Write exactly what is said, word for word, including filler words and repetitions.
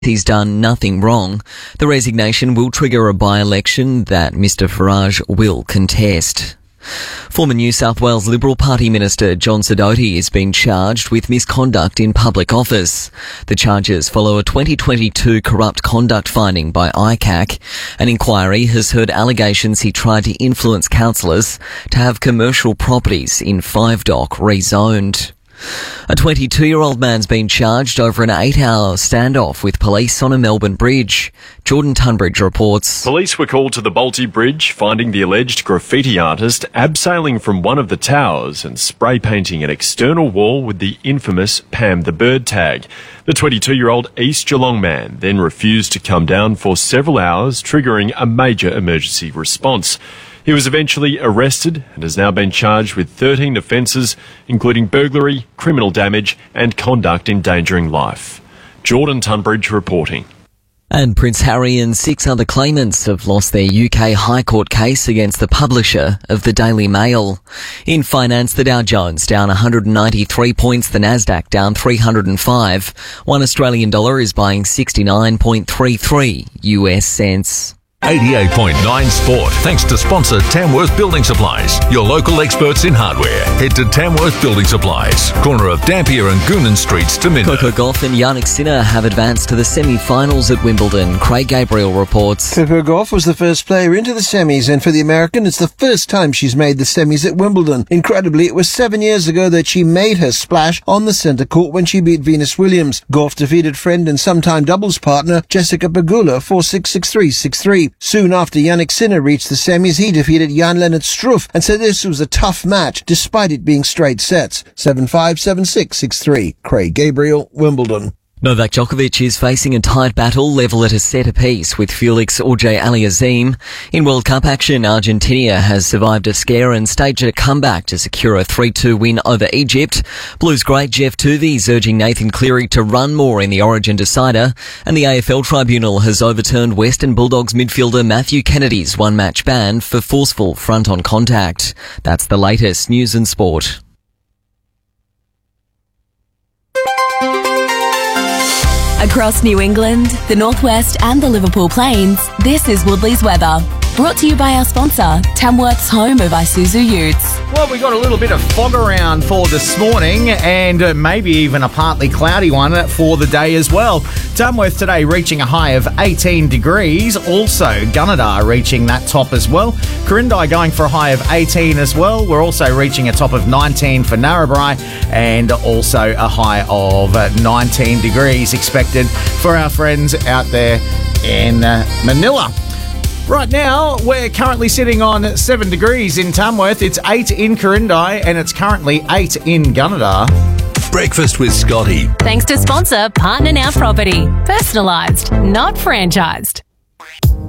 he's done nothing wrong. The resignation will trigger a by-election that Mister Farage will contest. Former New South Wales Liberal Party Minister John Sidoti is being charged with misconduct in public office. The charges follow a twenty twenty-two corrupt conduct finding by I C A C. An inquiry has heard allegations he tried to influence councillors to have commercial properties in Five Dock rezoned. A twenty-two-year-old man's been charged over an eight-hour standoff with police on a Melbourne bridge. Jordan Tunbridge reports. Police were called to the Bolte Bridge, finding the alleged graffiti artist abseiling from one of the towers and spray painting an external wall with the infamous Pam the Bird tag. The twenty-two-year-old East Geelong man then refused to come down for several hours, triggering a major emergency response. He was eventually arrested and has now been charged with thirteen offences, including burglary, criminal damage and conduct endangering life. Jordan Tunbridge reporting. And Prince Harry and six other claimants have lost their U K High Court case against the publisher of the Daily Mail. In finance, the Dow Jones down one hundred ninety-three points, the Nasdaq down three hundred five. One Australian dollar is buying sixty-nine point three three U S cents. eighty-eight point nine Sport, thanks to sponsor Tamworth Building Supplies, your local experts in hardware. Head to Tamworth Building Supplies, corner of Dampier and Goonan Streets to Minder. Coco Gauff and Jannik Sinner have advanced to the semi-finals at Wimbledon. Craig Gabriel reports. Coco Gauff was the first player into the semis, and for the American, it's the first time she's made the semis at Wimbledon. Incredibly, it was seven years ago that she made her splash on the centre court when she beat Venus Williams. Gauff defeated friend and sometime doubles partner Jessica Pegula four six, six three, six three. Soon after Jannik Sinner reached the semis, he defeated Jan-Lennard Struff and said this was a tough match, despite it being straight sets. seven five, seven six, six three. Craig Gabriel, Wimbledon. Novak Djokovic is facing a tight battle level at a set apiece with Felix Auger-Aliassime. In World Cup action, Argentina has survived a scare and staged a comeback to secure a three two win over Egypt. Blues great Jeff Tuvey is urging Nathan Cleary to run more in the Origin decider, and the A F L Tribunal has overturned Western Bulldogs midfielder Matthew Kennedy's one-match ban for forceful front-on contact. That's the latest news and sport. Across New England, the Northwest and the Liverpool Plains, this is Woodley's weather. Brought to you by our sponsor, Tamworth's home of Isuzu Utes. Well, we got a little bit of fog around for this morning and uh, maybe even a partly cloudy one for the day as well. Tamworth today reaching a high of eighteen degrees. Also, Gunnedah reaching that top as well. Quirindi going for a high of eighteen as well. We're also reaching a top of nineteen for Narrabri and also a high of uh, nineteen degrees expected for our friends out there in uh, Manila. Right now, we're currently sitting on seven degrees in Tamworth. It's eight in Quirindi and it's currently eight in Gunnedah. Breakfast with Scotty. Thanks to sponsor Partner Now Property. Personalised, not franchised.